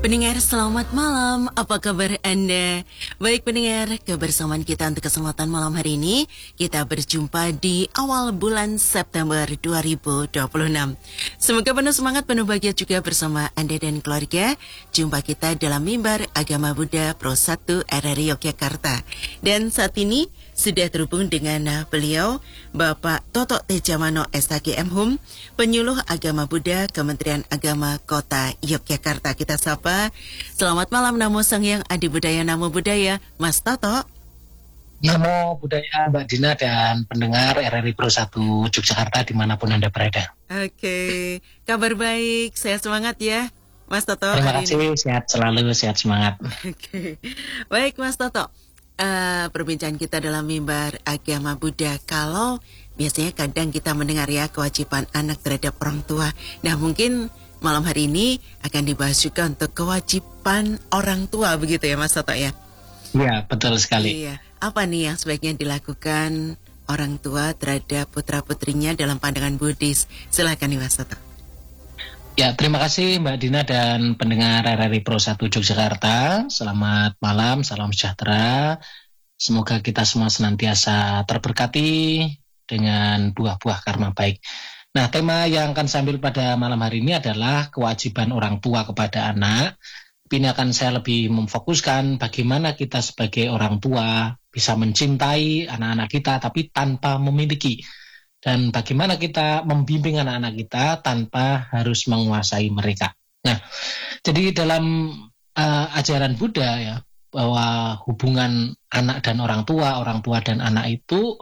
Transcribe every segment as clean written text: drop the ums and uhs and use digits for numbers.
Pendengar selamat malam, apa kabar Anda? Baik pendengar, kebersamaan kita untuk kesempatan malam hari ini, kita berjumpa di awal bulan September 2026. Semoga penuh semangat, penuh bahagia juga bersama Anda dan keluarga. Jumpa kita dalam mimbar Agama Buddha Pro 1 RRI Yogyakarta. Dan saat ini sudah terhubung dengan beliau, Bapak Toto Tejamano SHG M.Hum, Penyuluh Agama Buddha Kementerian Agama Kota Yogyakarta. Kita sapa, selamat malam Namo Sang Hyang Adi Budaya Namo Buddhaya, Mas Toto. Namo Buddhaya Mbak Dina dan pendengar RRI Pro 1 Yogyakarta dimanapun Anda berada. Oke, kabar baik, sehat semangat ya Mas Toto. Terima kasih, sehat selalu, sehat semangat. Oke, baik Mas Toto. Perbincangan kita dalam mimbar Agama Buddha, kalau biasanya kadang kita mendengar ya kewajiban anak terhadap orang tua. Nah mungkin malam hari ini akan dibahas juga untuk kewajiban orang tua, begitu ya Mas Toto ya? Iya, betul sekali. Iya. Apa nih yang sebaiknya dilakukan orang tua terhadap putra-putrinya dalam pandangan Buddhis? Silakan nih Mas Toto. Ya, terima kasih Mbak Dina dan pendengar RRI Pro 1 Yogyakarta. Selamat malam, salam sejahtera. Semoga kita semua senantiasa terberkati dengan buah-buah karma baik. Nah, tema yang akan saya ambil pada malam hari ini adalah kewajiban orang tua kepada anak. Ini akan saya lebih memfokuskan bagaimana kita sebagai orang tua bisa mencintai anak-anak kita tapi tanpa memiliki. Dan bagaimana kita membimbing anak-anak kita tanpa harus menguasai mereka. Nah, jadi dalam ajaran Buddha ya, bahwa hubungan anak dan orang tua dan anak itu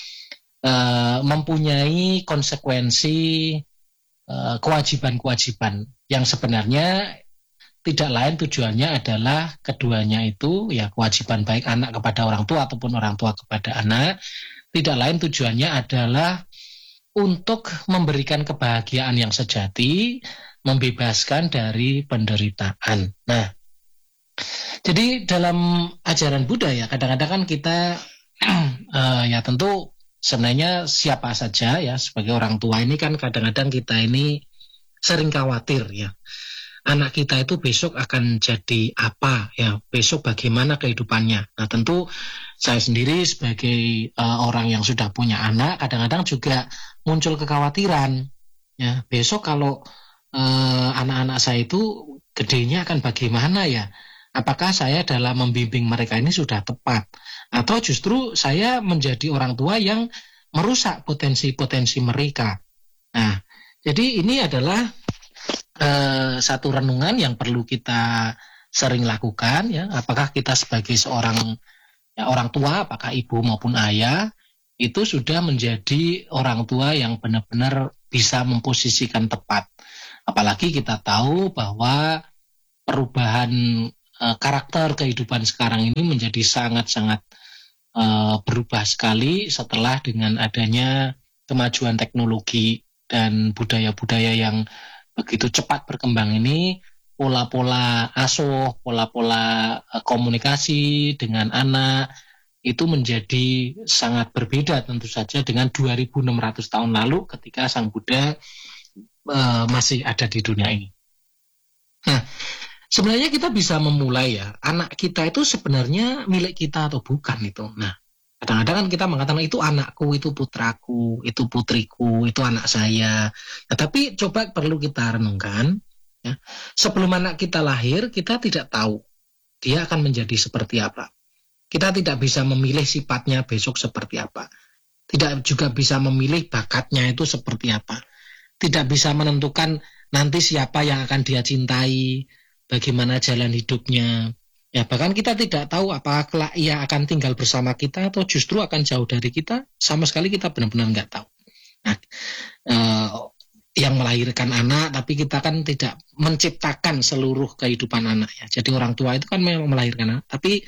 mempunyai konsekuensi kewajiban-kewajiban yang sebenarnya tidak lain tujuannya adalah keduanya itu ya kewajiban baik anak kepada orang tua ataupun orang tua kepada anak, tidak lain tujuannya adalah untuk memberikan kebahagiaan yang sejati, membebaskan dari penderitaan. Nah, jadi dalam ajaran Buddha ya kadang-kadang kan kita ya tentu sebenarnya siapa saja ya sebagai orang tua ini kan kadang-kadang kita ini sering khawatir ya. Anak kita itu besok akan jadi apa ya, besok bagaimana kehidupannya. Nah tentu saya sendiri sebagai orang yang sudah punya anak kadang-kadang juga muncul kekhawatiran ya, besok kalau anak-anak saya itu gedenya akan bagaimana ya, apakah saya dalam membimbing mereka ini sudah tepat atau justru saya menjadi orang tua yang merusak potensi-potensi mereka. Nah jadi ini adalah satu renungan yang perlu kita sering lakukan ya, apakah kita sebagai seorang ya, orang tua, apakah ibu maupun ayah itu sudah menjadi orang tua yang benar-benar bisa memposisikan tepat. Apalagi kita tahu bahwa perubahan karakter kehidupan sekarang ini menjadi sangat-sangat berubah sekali setelah dengan adanya kemajuan teknologi dan budaya-budaya yang begitu cepat berkembang ini, pola-pola asuh, pola-pola komunikasi dengan anak itu menjadi sangat berbeda tentu saja dengan 2600 tahun lalu ketika Sang Buddha masih ada di dunia ini. Nah, sebenarnya kita bisa memulai ya, anak kita itu sebenarnya milik kita atau bukan itu. Nah, kadang-kadang kan kita mengatakan itu anakku, itu putraku, itu putriku, itu anak saya. Nah, tapi coba perlu kita renungkan, ya. Sebelum anak kita lahir, kita tidak tahu dia akan menjadi seperti apa. Kita tidak bisa memilih sifatnya besok seperti apa. Tidak juga bisa memilih bakatnya itu seperti apa. Tidak bisa menentukan nanti siapa yang akan dia cintai, bagaimana jalan hidupnya. Ya, bahkan kita tidak tahu apakah kelak ia akan tinggal bersama kita atau justru akan jauh dari kita, sama sekali kita benar-benar nggak tahu. Nah, yang melahirkan anak, tapi kita kan tidak menciptakan seluruh kehidupan anak ya. Jadi orang tua itu kan memang melahirkan anak, tapi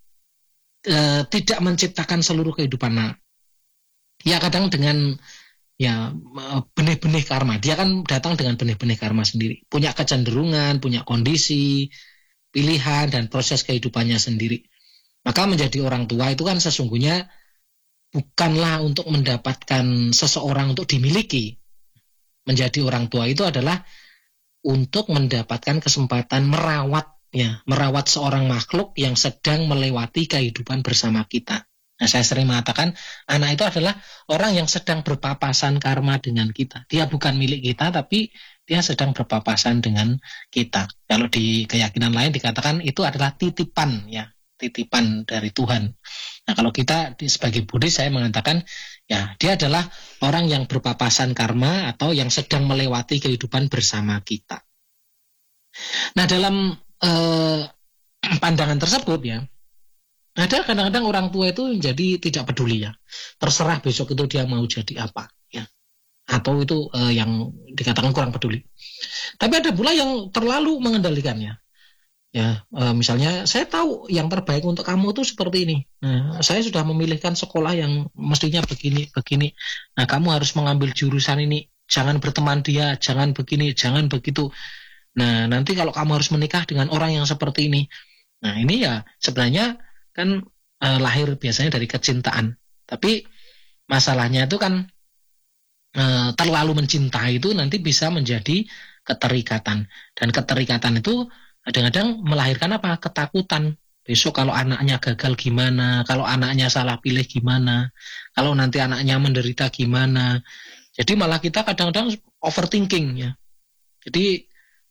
tidak menciptakan seluruh kehidupan anak. Ya kadang dengan ya benih-benih karma, dia kan datang dengan benih-benih karma sendiri, punya kecenderungan, punya kondisi, pilihan dan proses kehidupannya sendiri. Maka menjadi orang tua itu kan sesungguhnya bukanlah untuk mendapatkan seseorang untuk dimiliki. Menjadi orang tua itu adalah untuk mendapatkan kesempatan merawat seorang makhluk yang sedang melewati kehidupan bersama kita. Nah, saya sering mengatakan anak itu adalah orang yang sedang berpapasan karma dengan kita. Dia bukan milik kita, tapi dia sedang berpapasan dengan kita. Kalau di keyakinan lain dikatakan itu adalah titipan, ya, titipan dari Tuhan. Nah, kalau kita sebagai Buddhis, saya mengatakan ya, dia adalah orang yang berpapasan karma atau yang sedang melewati kehidupan bersama kita. Nah, dalam pandangan tersebut ya, ada kadang-kadang orang tua itu jadi tidak peduli ya. Terserah besok itu dia mau jadi apa ya. Atau itu yang dikatakan kurang peduli. Tapi ada pula yang terlalu mengendalikannya. Ya, misalnya saya tahu yang terbaik untuk kamu itu seperti ini. Nah, saya sudah memilihkan sekolah yang mestinya begini. Nah, kamu harus mengambil jurusan ini. Jangan berteman dia, jangan begini, jangan begitu. Nah, nanti kalau kamu harus menikah dengan orang yang seperti ini. Nah, ini ya sebenarnya kan lahir biasanya dari kecintaan. Tapi masalahnya itu kan terlalu mencintai itu nanti bisa menjadi keterikatan. Dan keterikatan itu kadang-kadang melahirkan apa? Ketakutan. Besok kalau anaknya gagal gimana? Kalau anaknya salah pilih gimana? Kalau nanti anaknya menderita gimana? Jadi malah kita kadang-kadang overthinking ya. Jadi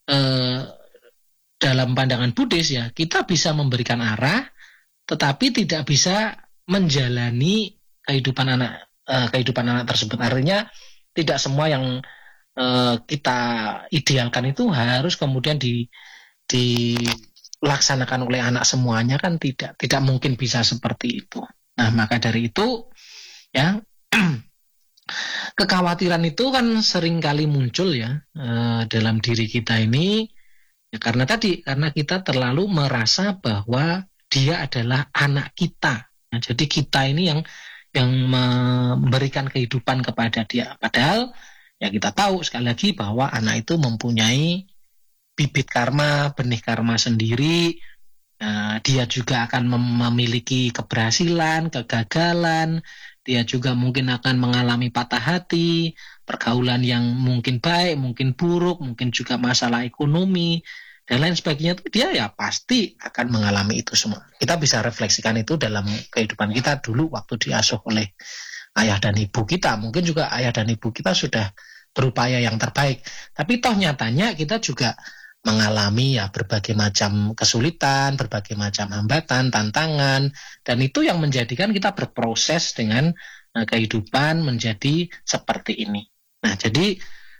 dalam pandangan Buddhis ya, kita bisa memberikan arah, tetapi tidak bisa menjalani kehidupan anak tersebut. Artinya tidak semua yang kita idealkan itu harus kemudian dilaksanakan oleh anak semuanya, kan tidak mungkin bisa seperti itu. Nah, maka dari itu ya kekhawatiran itu kan sering kali muncul ya dalam diri kita ini ya, karena kita terlalu merasa bahwa dia adalah anak kita. Nah, jadi kita ini yang memberikan kehidupan kepada dia. Padahal ya kita tahu sekali lagi bahwa anak itu mempunyai bibit karma, benih karma sendiri. Dia juga akan memiliki keberhasilan, kegagalan. Dia juga mungkin akan mengalami patah hati, pergaulan yang mungkin baik, mungkin buruk, mungkin juga masalah ekonomi, dan lain sebagainya. Dia ya pasti akan mengalami itu semua. Kita bisa refleksikan itu dalam kehidupan kita dulu waktu diasuh oleh ayah dan ibu kita. Mungkin juga ayah dan ibu kita sudah berupaya yang terbaik. Tapi toh nyatanya kita juga mengalami ya berbagai macam kesulitan, berbagai macam hambatan, tantangan, dan itu yang menjadikan kita berproses dengan kehidupan menjadi seperti ini. Nah, jadi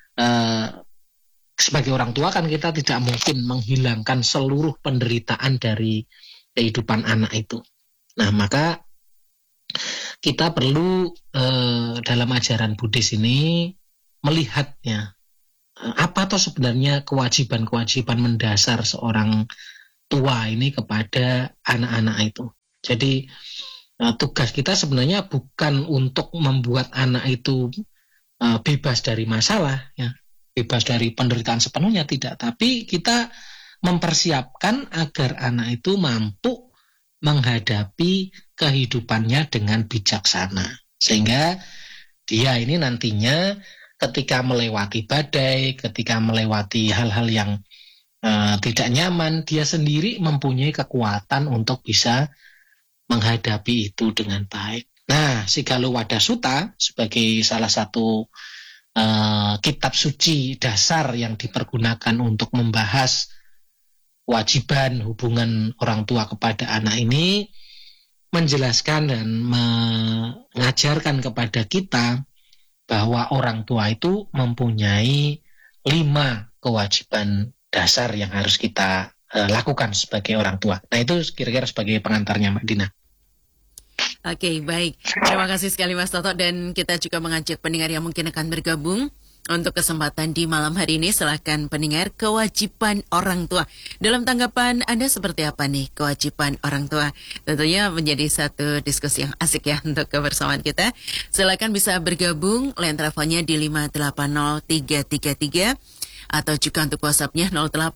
sebagai orang tua kan kita tidak mungkin menghilangkan seluruh penderitaan dari kehidupan anak itu. Nah, maka kita perlu dalam ajaran Buddhis ini melihatnya apa toh sebenarnya kewajiban-kewajiban mendasar seorang tua ini kepada anak-anak itu. Jadi tugas kita sebenarnya bukan untuk membuat anak itu bebas dari masalah, ya, bebas dari penderitaan sepenuhnya, tidak. Tapi kita mempersiapkan agar anak itu mampu menghadapi kehidupannya dengan bijaksana. Sehingga dia ini nantinya ketika melewati badai, ketika melewati hal-hal yang tidak nyaman, dia sendiri mempunyai kekuatan untuk bisa menghadapi itu dengan baik. Nah, Sigalo-Wada Sutta sebagai salah satu kitab suci dasar yang dipergunakan untuk membahas kewajiban hubungan orang tua kepada anak ini, menjelaskan dan mengajarkan kepada kita bahwa orang tua itu mempunyai 5 kewajiban dasar yang harus kita lakukan sebagai orang tua. Nah, itu kira-kira sebagai pengantarnya, Mbak Dina. Oke, baik. Terima kasih sekali Mas Toto, dan kita juga mengajak pendengar yang mungkin akan bergabung untuk kesempatan di malam hari ini. Silahkan pendengar, kewajiban orang tua. Dalam tanggapan Anda seperti apa nih kewajiban orang tua? Tentunya menjadi satu diskusi yang asik ya untuk kebersamaan kita. Silahkan bisa bergabung, line teleponnya di 580333 atau juga untuk WhatsApp-nya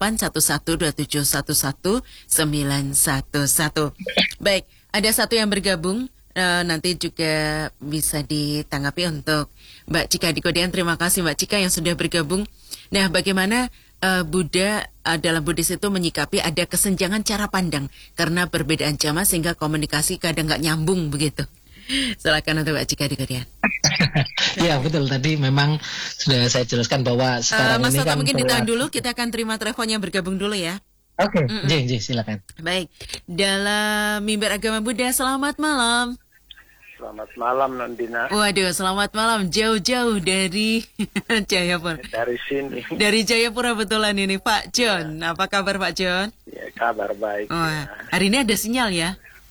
0811271111. Baik, ada satu yang bergabung. Nanti juga bisa ditanggapi untuk Mbak Cika di Kodean. Terima kasih Mbak Cika yang sudah bergabung. Nah, bagaimana Buddha dalam Buddhis itu menyikapi ada kesenjangan cara pandang karena perbedaan zaman sehingga komunikasi kadang nggak nyambung begitu. Silakan untuk Pak Cika Dikodian. Ya betul, tadi memang sudah saya jelaskan bahwa sekarang Mas ini Toto kan mungkin ditahan dulu, kita akan terima telepon yang bergabung dulu ya. Oke, silakan. Baik, dalam mimbar agama Buddha, selamat malam. Selamat malam, Nandina. Waduh, selamat malam. Jauh-jauh dari Jayapura. Dari sini. Dari Jayapura betulan ini, Pak John. Apa kabar Pak John? Ya, kabar baik. Hari ini ada sinyal ya?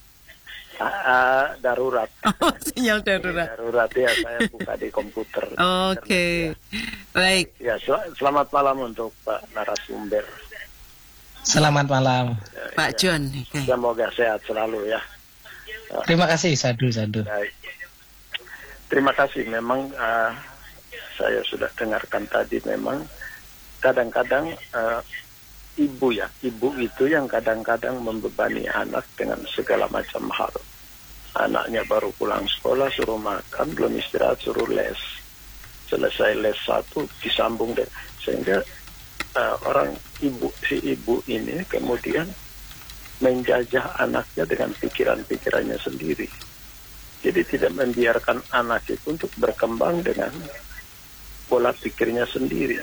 Darurat. Oh, sinyal darurat. Darurat ya, saya buka di komputer. Oke. Baik. Ya, selamat malam untuk Pak narasumber. Selamat malam. Pak John. Okay. Semoga sehat selalu ya. Terima kasih, sadu. Baik. Terima kasih. Memang saya sudah dengarkan tadi, memang kadang-kadang ibu itu yang kadang-kadang membebani anak dengan segala macam hal. Anaknya baru pulang sekolah, suruh makan, belum istirahat, suruh les. Selesai les 1, disambung deh. Sehingga si ibu ini kemudian menjajah anaknya dengan pikiran-pikirannya sendiri. Jadi tidak membiarkan anak itu untuk berkembang dengan pola pikirnya sendiri.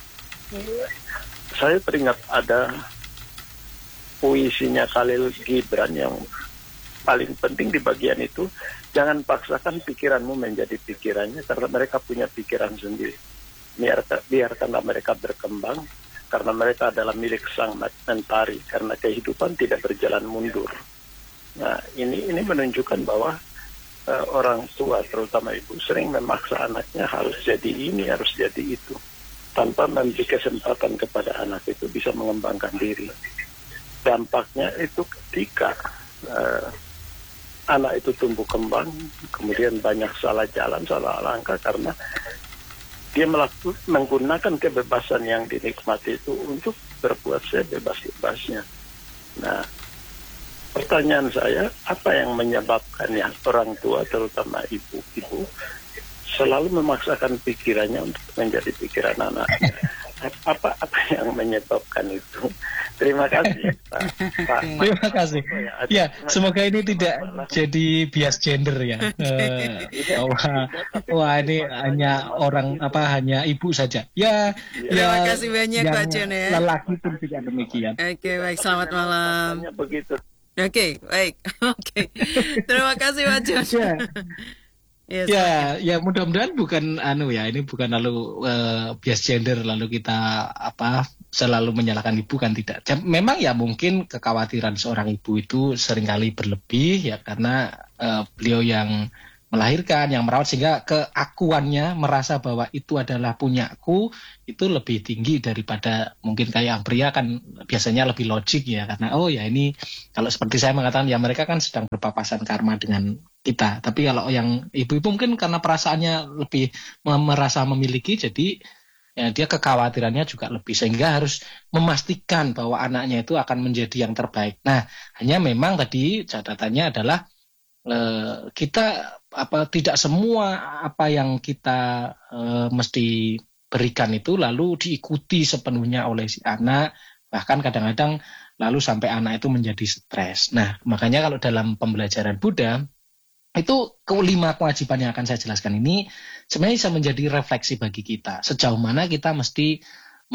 Saya teringat ada puisinya Khalil Gibran yang paling penting di bagian itu, jangan paksakan pikiranmu menjadi pikirannya karena mereka punya pikiran sendiri. Biarkanlah mereka berkembang, karena mereka adalah milik sang mentari, karena kehidupan tidak berjalan mundur. Nah, ini menunjukkan bahwa orang tua, terutama ibu, sering memaksa anaknya harus jadi ini, harus jadi itu, tanpa memberi kesempatan kepada anak itu bisa mengembangkan diri. Dampaknya itu ketika anak itu tumbuh kembang, kemudian banyak salah jalan, salah langkah, karena dia menggunakan kebebasan yang dinikmati itu untuk berbuat sebebas-bebasnya. Nah, pertanyaan saya, apa yang menyebabkannya orang tua, terutama ibu-ibu, selalu memaksakan pikirannya untuk menjadi pikiran anaknya? Apa yang menyebabkan itu? Terima kasih, Pak. Terima kasih. Ya, semoga ini tidak jadi bias gender ya. Wah, ini hanya ibu saja. Ya, terima kasih banyak Pak John ya. Lelaki pun tidak demikian. Oke, baik, selamat malam. Begitu. Oke, baik. Oke. Terima kasih Pak John. Ya, mudah-mudahan bukan ini bukan lalu bias gender lalu kita selalu menyalahkan ibu, kan tidak. Memang ya mungkin kekhawatiran seorang ibu itu seringkali berlebih ya, karena beliau yang melahirkan, yang merawat, sehingga keakuannya merasa bahwa itu adalah punyaku itu lebih tinggi daripada mungkin kayak yang pria kan biasanya lebih logik ya, karena ini kalau seperti saya mengatakan ya mereka kan sedang berpapasan karma dengan kita. Tapi kalau yang ibu-ibu mungkin karena perasaannya lebih merasa memiliki, jadi ya dia kekhawatirannya juga lebih, sehingga harus memastikan bahwa anaknya itu akan menjadi yang terbaik. Nah, hanya memang tadi catatannya adalah kita tidak semua apa yang kita mesti berikan itu lalu diikuti sepenuhnya oleh si anak, bahkan kadang-kadang lalu sampai anak itu menjadi stres. Nah, makanya kalau dalam pembelajaran Buddha itu 5 kewajiban yang akan saya jelaskan ini sebenarnya bisa menjadi refleksi bagi kita sejauh mana kita mesti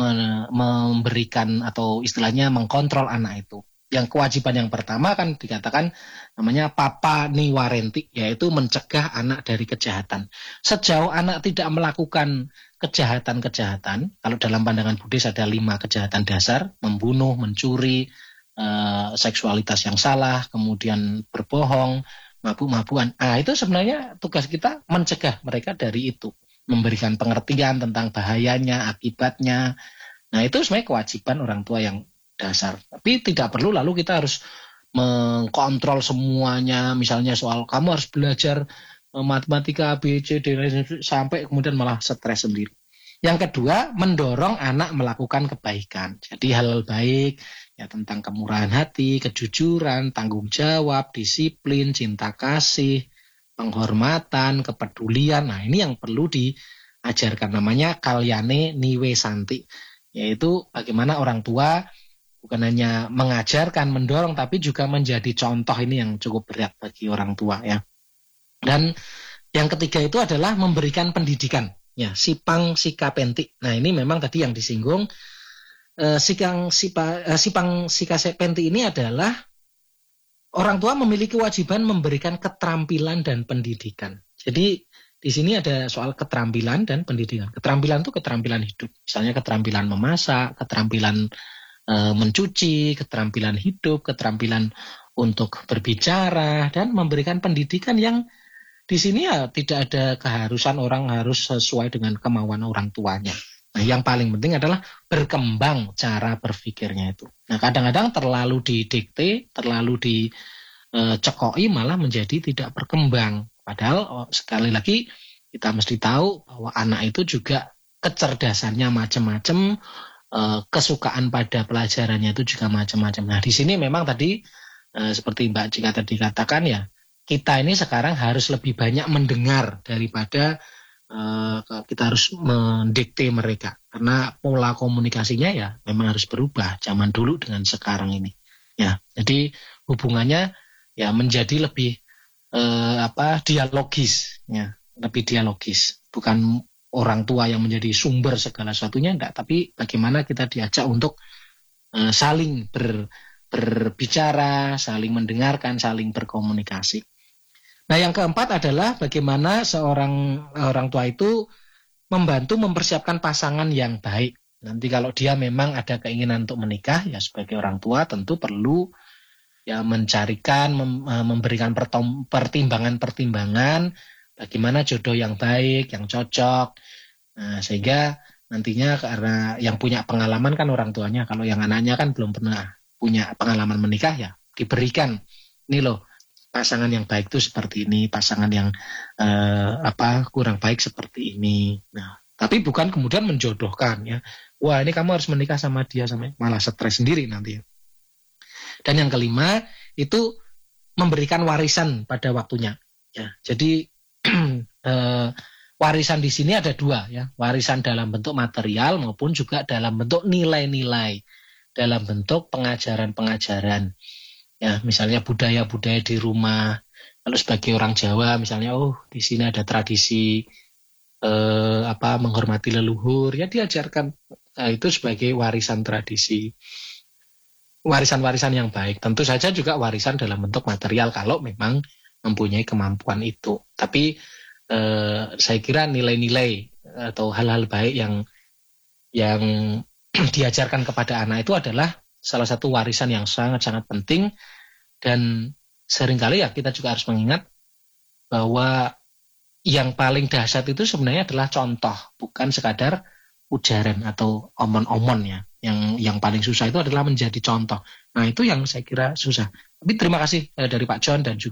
memberikan atau istilahnya mengkontrol anak itu. Yang kewajiban yang pertama kan dikatakan namanya papa niwarenti, yaitu mencegah anak dari kejahatan. Sejauh anak tidak melakukan kejahatan-kejahatan, kalau dalam pandangan Buddhis ada 5 kejahatan dasar, membunuh, mencuri, seksualitas yang salah, kemudian berbohong, mabuk-mabukan. Itu sebenarnya tugas kita mencegah mereka dari itu, memberikan pengertian tentang bahayanya, akibatnya. Nah, itu sebenarnya kewajiban orang tua yang dasar. Tapi tidak perlu lalu kita harus mengkontrol semuanya, misalnya soal kamu harus belajar matematika B, C, D, sampai kemudian malah stres sendiri. Yang kedua, mendorong anak melakukan kebaikan. Jadi hal baik ya, tentang kemurahan hati, kejujuran, tanggung jawab, disiplin, cinta kasih, penghormatan, kepedulian. Nah, ini yang perlu diajarkan, namanya kalyane niwe santi. yaitu bagaimana orang tua bukan hanya mengajarkan, mendorong, tapi juga menjadi contoh. Ini yang cukup berat bagi orang tua ya. Dan yang ketiga itu adalah memberikan pendidikan. Ya, sipang sika penti. Nah, ini memang tadi yang disinggung. Sipang sika penti ini adalah orang tua memiliki kewajiban memberikan keterampilan dan pendidikan. Jadi di sini ada soal keterampilan dan pendidikan. Keterampilan itu keterampilan hidup. Misalnya keterampilan memasak, keterampilan mencuci, keterampilan hidup, keterampilan untuk berbicara, dan memberikan pendidikan yang di sini ya tidak ada keharusan orang harus sesuai dengan kemauan orang tuanya. Nah, yang paling penting adalah berkembang cara berpikirnya itu. Nah, kadang-kadang terlalu didikte, terlalu dicekoi malah menjadi tidak berkembang. Padahal sekali lagi kita mesti tahu bahwa anak itu juga kecerdasannya macam-macam, kesukaan pada pelajarannya itu juga macam-macam. Nah, di sini memang tadi seperti Mbak Cika tadi katakan ya, kita ini sekarang harus lebih banyak mendengar daripada kita harus mendikte mereka. Karena pola komunikasinya ya memang harus berubah zaman dulu dengan sekarang ini. Ya, jadi hubungannya ya menjadi lebih dialogis, ya, lebih dialogis. Bukan orang tua yang menjadi sumber segala sesuatunya, enggak, tapi bagaimana kita diajak untuk saling berbicara, saling mendengarkan, saling berkomunikasi. Nah, yang keempat adalah bagaimana seorang orang tua itu membantu mempersiapkan pasangan yang baik. Nanti kalau dia memang ada keinginan untuk menikah, ya sebagai orang tua tentu perlu ya mencarikan, memberikan pertimbangan-pertimbangan bagaimana jodoh yang baik, yang cocok. Nah, sehingga nantinya karena yang punya pengalaman kan orang tuanya, kalau yang anaknya kan belum pernah punya pengalaman menikah, ya diberikan ini loh, pasangan yang baik itu seperti ini, pasangan yang kurang baik seperti ini. Nah, tapi bukan kemudian menjodohkan ya. Wah, ini kamu harus menikah sama dia, sampai malah stres sendiri nanti. Dan yang kelima itu memberikan warisan pada waktunya. Ya, jadi warisan di sini ada dua ya, warisan dalam bentuk material maupun juga dalam bentuk nilai-nilai, dalam bentuk pengajaran-pengajaran. Ya, misalnya budaya-budaya di rumah. Kalau sebagai orang Jawa misalnya, di sini ada tradisi menghormati leluhur, ya diajarkan itu sebagai warisan tradisi. Warisan-warisan yang baik. Tentu saja juga warisan dalam bentuk material kalau memang mempunyai kemampuan itu. Tapi saya kira nilai-nilai atau hal-hal baik yang diajarkan kepada anak itu adalah salah satu warisan yang sangat-sangat penting. Dan seringkali ya kita juga harus mengingat bahwa yang paling dahsyat itu sebenarnya adalah contoh, bukan sekadar ujaran atau omon-omon ya. Yang paling susah itu adalah menjadi contoh. Nah, itu yang saya kira susah. Tapi terima kasih dari Pak John dan juga